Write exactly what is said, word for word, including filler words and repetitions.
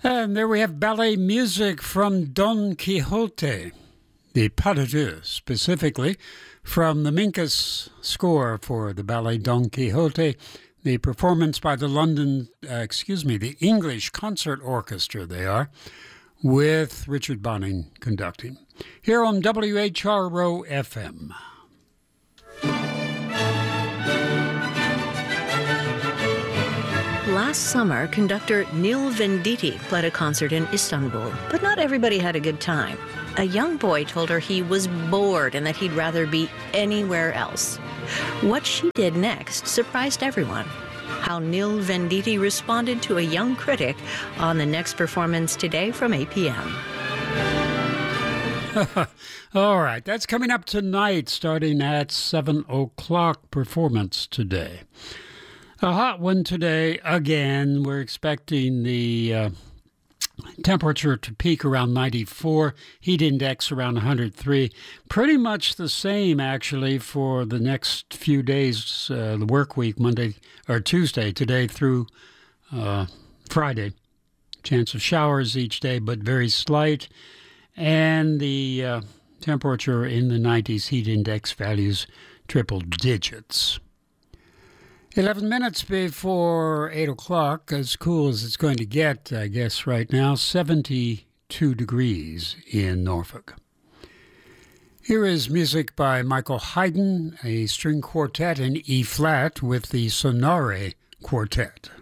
And there we have ballet music from Don Quixote, the pas de deux, specifically from the Minkus score for the ballet Don Quixote, the performance by the London, uh, excuse me, the English Concert Orchestra, they are, with Richard Bonning conducting. Here on W H R O F M. Last summer, conductor Neil Venditti played a concert in Istanbul, but not everybody had a good time. A young boy told her he was bored and that he'd rather be anywhere else. What she did next surprised everyone. How Neil Venditti responded to a young critic on the next performance today from eight p.m. All right, that's coming up tonight, starting at seven o'clock performance today. A hot one today again. We're expecting the uh, temperature to peak around ninety-four, heat index around one hundred three. Pretty much the same, actually, for the next few days, uh, the work week, Monday or Tuesday, today through uh, Friday. Chance of showers each day, but very slight. And the uh, temperature in the nineties, heat index values triple digits. eleven minutes before eight o'clock, as cool as it's going to get, I guess, right now, seventy-two degrees in Norfolk. Here is music by Michael Haydn, a string quartet in E-flat with the Sonare Quartet.